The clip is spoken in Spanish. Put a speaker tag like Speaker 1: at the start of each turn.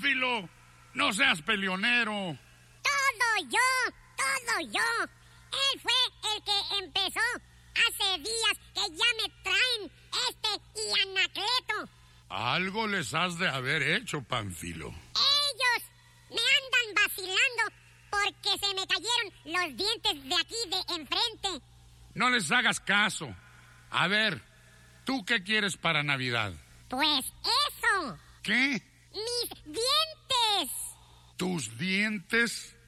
Speaker 1: Pánfilo, no seas peleonero.
Speaker 2: Todo yo. Él fue el que empezó hace días que ya me traen y Anacleto.
Speaker 1: Algo les has de haber hecho, Pánfilo.
Speaker 2: Ellos me andan vacilando porque se me cayeron los dientes de aquí de enfrente.
Speaker 1: No les hagas caso. A ver, ¿tú qué quieres para Navidad?
Speaker 2: Pues eso.
Speaker 1: ¿Qué?
Speaker 2: Mis dientes.
Speaker 1: ¿Tus dientes?